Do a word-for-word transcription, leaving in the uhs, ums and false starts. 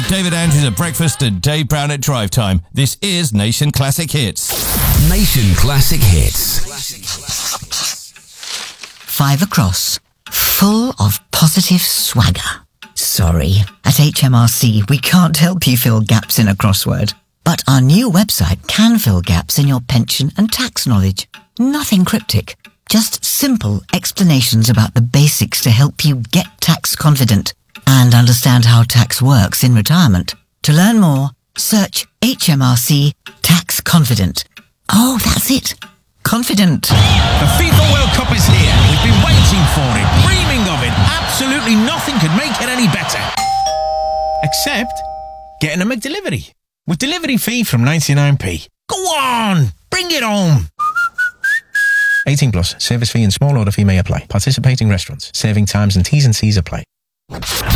with David Andrews at breakfast and Dave Brown at drive time. This is Nation Classic Hits. Nation Classic Hits. Five across, full of positive swagger. Sorry, at H M R C we can't help you fill gaps in a crossword. But our new website can fill gaps in your pension and tax knowledge. Nothing cryptic, just simple explanations about the basics to help you get tax confident and understand how tax works in retirement. To learn more, search H M R C Tax Confident. Oh, that's it. Confident. The FIFA World Cup is here. We've been waiting for it, dreaming of it. Absolutely nothing could make it any better. Except getting a McDelivery. With delivery fee from ninety-nine p. Go on! Bring it home! eighteen plus. Service fee and small order fee may apply. Participating restaurants. Serving times and T's and C's apply.